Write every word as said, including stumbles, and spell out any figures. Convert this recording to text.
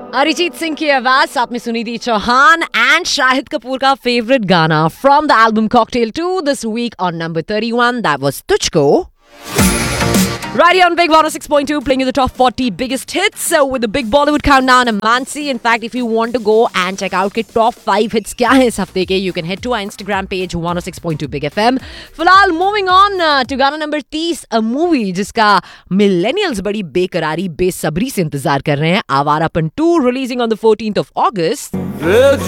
अरिजीत सिंह की आवाज साथ में सुनिधि चौहान एंड शाहिद कपूर का फेवरेट गाना from the album cocktail to this week on number thirty-one that was तुझको. Right here on Big one oh six point two, playing you the top forty biggest hits uh, with the big Bollywood countdown and Mansi. In fact, if you want to go and check out के top five hits क्या है इस हफ्ते के, you can head to our Instagram page one oh six point two Big F M. फिलहाल moving on uh, to गाना number thirty, a movie जिसका millennials बड़ी बेकरारी बेसब्री से इंतजार कर रहे हैं. Awarapan two releasing on the fourteenth of August.